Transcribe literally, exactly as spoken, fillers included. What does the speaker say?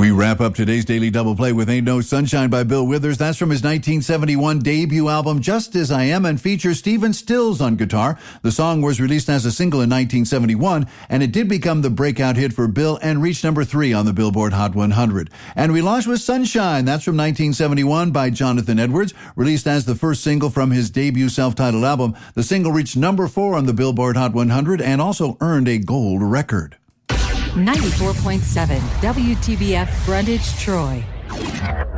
We wrap up today's Daily Double Play with Ain't No Sunshine by Bill Withers. That's from his nineteen seventy-one debut album, Just As I Am, and features Stephen Stills on guitar. The song was released as a single in nineteen seventy-one, and it did become the breakout hit for Bill and reached number three on the Billboard Hot one hundred. And we launched with Sunshine. That's from nineteen seventy-one by Jonathan Edwards, released as the first single from his debut self-titled album. The single reached number four on the Billboard Hot one hundred and also earned a gold record. ninety-four point seven W T B F Brundage, Troy.